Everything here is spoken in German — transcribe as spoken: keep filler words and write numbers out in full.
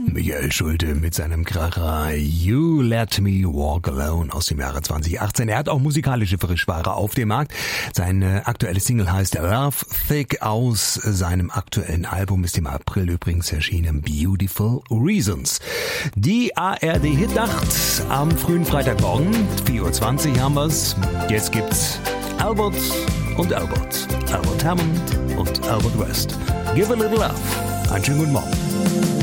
Michael Schulte mit seinem Kracher You Let Me Walk Alone aus dem Jahre zwanzig achtzehn. Er hat auch musikalische Frischware auf dem Markt. Seine aktuelle Single heißt Love Thick. Aus seinem aktuellen Album ist im April übrigens erschienen Beautiful Reasons. Die A R D-Hitnacht am frühen Freitagmorgen, vier Uhr zwanzig haben wir's. Jetzt gibt's Albert und Albert. Albert Hammond und Albert West. Give a little love. Einen schönen guten Morgen.